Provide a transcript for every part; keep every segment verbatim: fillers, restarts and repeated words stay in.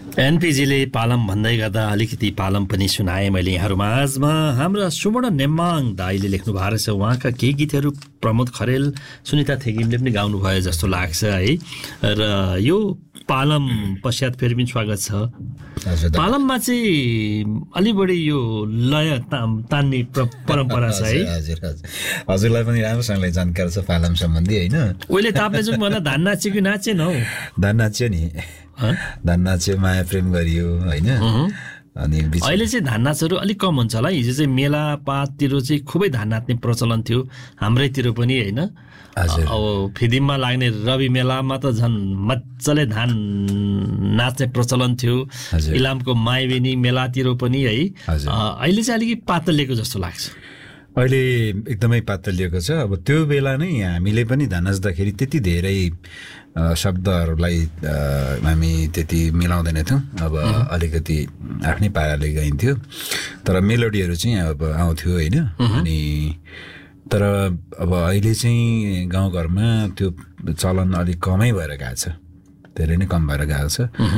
एनपीजीले पालम भन्दै गर्दा अलिकति पालम पनि सुनाएँ मैले यहाँहरू माझमा। हाम्रा सुवर्ण नेम्माङ दाईले लेख्नु भएको रहेछ, उहाँका केही गीतहरू प्रमोद खरेल, सुनिता थेगिमले पनि गाउनु भयो जस्तो लाग्छ है। र यो पालम पश्चात फेरि पनि स्वागत छ। पालममा चाहिँ अलि बढी यो लय तान्ने परम्परा छ है। हजुर हजुर हजुरलाई पनि राम्रोसँगले जानकार छ पालम सम्बन्धी होइन? उहिले ताप्लेजुङ भन्दा धान नाच्यो कि नाचेन हौ? धान नाच्यो नि, धान नाच्यो, माया प्रेम गरियो होइन। अनि अहिले चाहिँ धान नाचहरू अलिक कम हुन्छ होला। हिजो चाहिँ मेला पाततिर चाहिँ खुबै धान नाच्ने प्रचलन थियो हाम्रैतिर पनि होइन। अब फिदिममा लाग्ने रवि मेलामा त झन् मजाले धान नाच्ने प्रचलन थियो। इलामको माइबेनी मेलातिर पनि है। अहिले चाहिँ अलिकति पातलिएको जस्तो लाग्छ। अहिले एकदमै पातलिएको छ। अब त्यो बेला नै हामीले पनि धान नाच्दाखेरि त्यति धेरै शब्दहरूलाई हामी त्यति मिलाउँदैनथ्यौँ। अब अलिकति आफ्नै पाराले गाइन्थ्यो, तर मेलोडीहरू चाहिँ अब आउँथ्यो होइन। अनि तर अब अहिले चाहिँ गाउँघरमा त्यो चलन अलिक कमै भएर गएको छ, धेरै नै कम भएर गएको छ।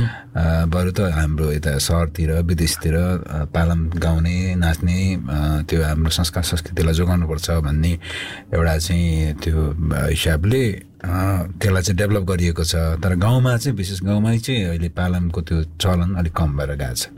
बरु त हाम्रो यता सहरतिर विदेशतिर पालम गाउने नाच्ने त्यो हाम्रो संस्कार संस्कृतिलाई जोगाउनुपर्छ भन्ने एउटा चाहिँ त्यो हिसाबले त्यसलाई चाहिँ डेभलप गरिएको छ। तर गाउँमा चाहिँ विशेष गाउँमै चाहिँ अहिले पालमको त्यो चलन अलिक कम भएर गएको छ।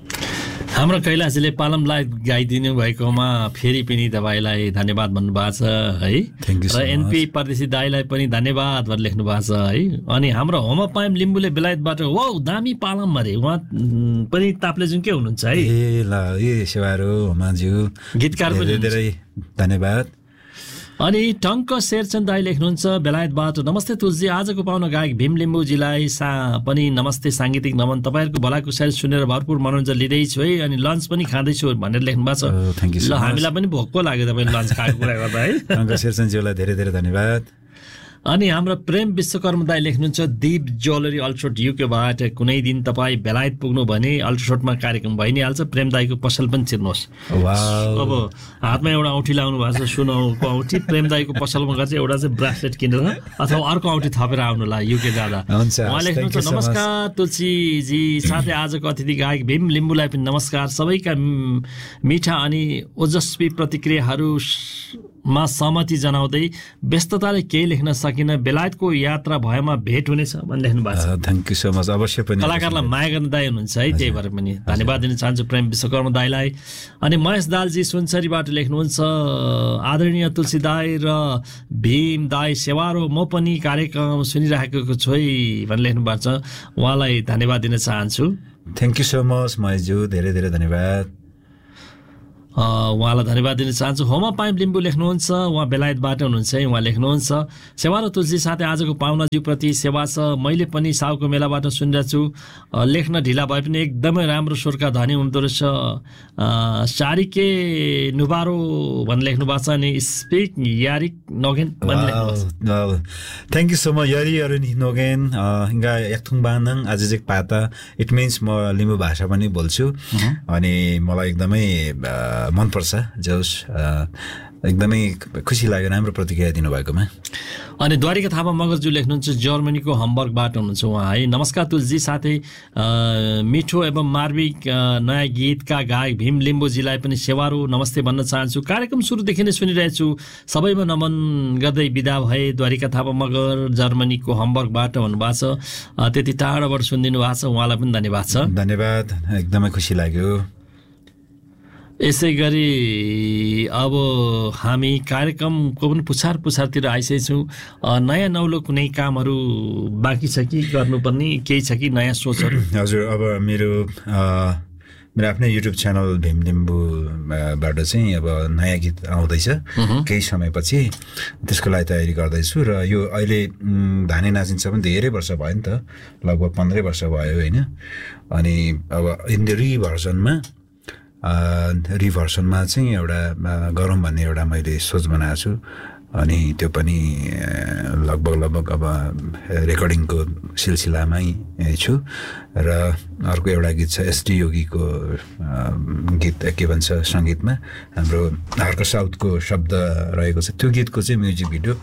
हाम्रो कैलाशजीले पालमलाई गाइदिनु भएकोमा फेरि पनि तपाईँलाई धन्यवाद भन्नुभएको छ है। र एनपी परदेशी दाईलाई पनि धन्यवाद भनेर लेख्नु भएको छ है। अनि हाम्रो होमा पाइम लिम्बूले बेलायतबाट वाउ दामी पालम अरे, उहाँ पनि ताप्लेजुङ के हुनुहुन्छ है? ए ल ए सेवारो होमाज्यू गीतकार पनि धेरै धन्यवाद। अनि टङ्क शेरचन्द दाई लेख्नुहुन्छ बेलायतबाट, नमस्ते तुलसी, आजको पाहुना गायक भीम लिम्बूजीलाई सा पनि नमस्ते, साङ्गीतिक नमन, तपाईँहरूको भलाकुसारी सुनेर भरपुर मनोरञ्जन लिँदैछु है। अनि लन्च पनि खाँदैछु भनेर लेख्नु भएको छ। ल हामीलाई पनि भोक पो लाग्यो तपाईँ लन्च खाएको कुरा गर्दा है। टङ्क शेरचन्दज्यूलाई धेरै धेरै धन्यवाद। अनि हाम्रो प्रेम विश्वकर्म दाई लेख्नुहुन्छ दीप ज्वेलरी अल्ट्रोट युकेबाट, कुनै दिन तपाईँ बेलायत पुग्नु भने अल्ट्रोटमा कार्यक्रम भइ नै हाल्छ, प्रेम दाईको पसल पनि चिर्नुहोस्। अब हातमा एउटा औँठी लाउनु भएको छ, सुनको औँठी, प्रेम दाईको पसलमा गएर चाहिँ एउटा चाहिँ ब्रासलेट किनेर अथवा अर्को औँठी थपेर आउनुलाई युके जाँदा। उहाँ लेख्नुहुन्छ नमस्कार तुलसीजी, साथै आजको अतिथि गायक भीम लिम्बूलाई पनि नमस्कार। सबैका मिठा अनि ओजस्वी प्रतिक्रियाहरूमा सहमति जनाउँदै व्यस्तताले केही लेख्न सकिन, बेलायतको यात्रा भएमा भेट हुनेछ भन्ने लेख्नु भएको छ। Thank you so much. अवश्य पनि कलाकारलाई माया गर्ने दाई हुनुहुन्छ है, त्यही भएर पनि धन्यवाद दिन चाहन्छु प्रेम विश्वकर्म दाईलाई। अनि महेश दालजी सुनसरीबाट लेख्नुहुन्छ आदरणीय तुलसी दाई र भीम दाई सेवारो, म पनि कार्यक्रम सुनिरहेको छु है भनेर लेख्नु भएको छ। उहाँलाई धन्यवाद दिन चाहन्छु। थ्याङ्क यू सो मच महेशज्यू, धेरै धेरै धन्यवाद। उहाँलाई धन्यवाद दिन चाहन्छु। होमा पाइम लिम्बू लेख्नुहुन्छ, उहाँ बेलायतबाट हुनुहुन्छ है। उहाँ लेख्नुहुन्छ सेवा र तुलसी साथै आजको पाहुनाज्यूप्रति सेवा छ, मैले पनि साउको मेलाबाट सुनिरहेको छु, लेख्न ढिला भए पनि एकदमै राम्रो स्वरका धनी हुँदो रहेछ, सारिके नुबारो भनेर लेख्नु भएको छ। अनि speak यारिक नोगेन thank you so much यरी अरुनी नोगेन हिँगा Yakthung बानङ आजिजिक पाता, इट मिन्स म लिम्बू भाषा पनि बोल्छु। अनि मलाई एकदमै मनपर्छ, जोस् एकदमै खुसी लाग्यो राम्रो प्रतिक्रिया दिनुभएकोमा। अनि द्वारिका थापा मगरज्यू लेख्नुहुन्छ जर्मनीको हम्बर्गबाट हुनुहुन्छ उहाँ है। नमस्कार तुलसी, साथै मिठो एवं मार्मिक नयाँ गीतका गायक भीम लिम्बूजीलाई पनि सेवारो नमस्ते भन्न चाहन्छु। कार्यक्रम सुरुदेखि नै सुनिरहेछु, सबैमा नमन गर्दै बिदा भए। द्वारिका थापा मगर जर्मनीको हम्बर्गबाट भन्नुभएको छ, त्यति टाढाबाट सुनिदिनु भएको छ, उहाँलाई पनि धन्यवाद छ। धन्यवाद, एकदमै खुसी लाग्यो। यसै गरी अब हामी कार्यक्रमको पनि पुछार पुछारतिर आइसकेको छौँ। नयाँ नौलो कुनै कामहरू बाँकी छ कि गर्नुपर्ने केही छ कि नयाँ सोचहरू? हजुर, अब मेरो मेरो आफ्नै युट्युब च्यानल भीम लिम्बूबाट चाहिँ अब नयाँ गीत आउँदैछ केही समयपछि, त्यसको लागि तयारी गर्दैछु। र यो अहिले धाने नाचिन्छ पनि धेरै वर्ष भयो नि त, लगभग पन्ध्रै वर्ष भयो होइन। अनि अब इन द रिभर्जनमा रिभर्सनमा चाहिँ एउटा गरौँ भन्ने एउटा मैले सोच बनाएको छु। अनि त्यो पनि लगभग लगभग अब रेकर्डिङको सिलसिलामै छु। र अर्को एउटा गीत छ एसडी योगीको गीत के भन्छ सङ्गीतमा हाम्रो हर्क साउथको शब्द रहेको छ, त्यो गीतको चाहिँ म्युजिक भिडियो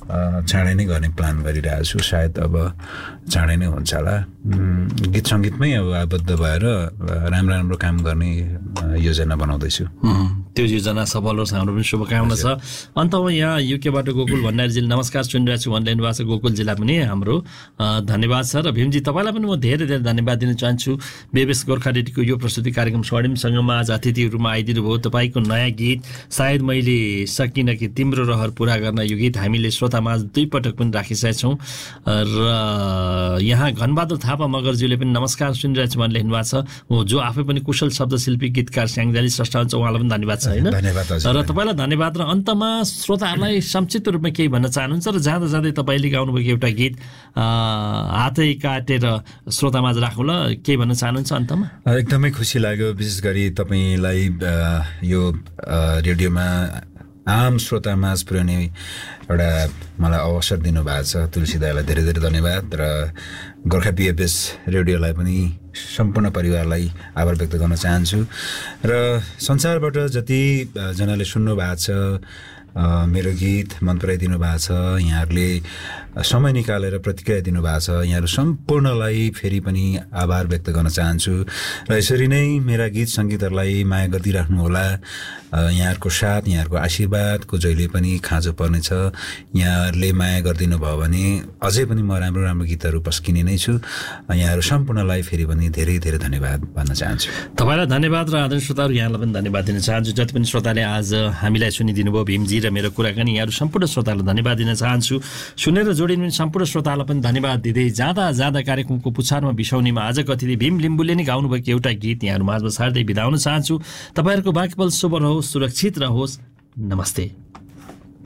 चाँडै नै गर्ने प्लान गरिरहेको छु सायद अब चाँडै नै हुन्छ होला गीत सङ्गीतमै अब आबद्ध भएर राम्रो राम्रो काम गर्ने योजना बनाउँदैछु त्यो योजना सफल होस् हाम्रो पनि शुभकामना छ अन्तमा यहाँ युकेबाट गोकुल भण्डारीजीले नमस्कार सुनिरहेको छु भनिरहनु भएको छ गोकुलजीलाई पनि हाम्रो धन्यवाद छ र भीमजी तपाईँलाई पनि म धेरै धेरै धन्यवाद दिन चाहन्छु बेबेस गोर्खा रेडियोको यो प्रस्तुति कार्यक्रम स्वर्णिम सङ्गममा आज अतिथिहरूमा आइदिनु भयो तपाईँको नयाँ गीत सायद मैले सकिनँ कि तिम्रो रहर पुरा गर्न यो गीत हामीले श्रोतामाझ दुई पटक पनि राखिसकेका छौँ र यहाँ घनबहादुर थापा मगरज्यूले पनि नमस्कार सुनिरहेको छु भनेर लेख्नु भएको छ हो जो आफै पनि कुशल शब्दशिल्पी गीतकार स्याङ्जाली स्रष्टा हुन्छ उहाँलाई पनि धन्यवाद छ होइन र तपाईँलाई धन्यवाद र अन्तमा श्रोताहरूलाई संक्षिप्त रूपमा केही भन्न चाहनुहुन्छ र जाँदा जाँदै तपाईँले गाउनुभएको एउटा गीत हातै काटेर श्रोतामाझ राखौँला केही भन्न चाहनुहुन्छ अन्तमा एकदमै खुसी लाग्यो विशेष गरी तपाईँलाई यो रेडियोमा आम श्रोतामाझ पुर्याउने एउटा मलाई अवसर दिनुभएको छ तुलसी दाइलाई धेरै धेरै धन्यवाद र गोर्खा बिएफएस रेडियोलाई पनि सम्पूर्ण परिवारलाई आभार व्यक्त गर्न चाहन्छु र संसारबाट जति जनाले सुन्नु भएको छ मेरो गीत मन पराइदिनु भएको छ यहाँहरूले समय निकालेर प्रतिक्रिया दिनुभएको छ यहाँहरू सम्पूर्णलाई फेरि पनि आभार व्यक्त गर्न चाहन्छु र यसरी नै मेरा गीत सङ्गीतहरूलाई माया गरिदिराख्नुहोला यहाँहरूको साथ यहाँहरूको आशीर्वादको जहिले पनि खाँचो पर्नेछ यहाँहरूले माया गरिदिनु भयो भने अझै पनि म राम्रो राम्रो गीतहरू पस्किने नै छु यहाँहरू सम्पूर्णलाई फेरि पनि धेरै धेरै धन्यवाद भन्न चाहन्छु तपाईँलाई धन्यवाद र आदरणीय श्रोताहरू यहाँलाई पनि धन्यवाद दिन चाहन्छु जति पनि श्रोताले आज हामीलाई सुनिदिनु भयो भीमजी र मेरो कुराकानी यहाँहरू सम्पूर्ण श्रोताहरूलाई धन्यवाद दिन चाहन्छु सुनेर जोडिनु सम्पूर्ण श्रोतालाई पनि धन्यवाद दिँदै जाँदा जाँदा कार्यक्रमको पुछारमा बिसाउनेमा आजको अतिथि भीम लिम्बुले नै गाउनुभएको एउटा गीत यहाँहरू माझमा सार्दै बिदा हुन चाहन्छु तपाईँहरूको बाँकी पल शुभ रहोस् सुरक्षित रहोस् नमस्ते।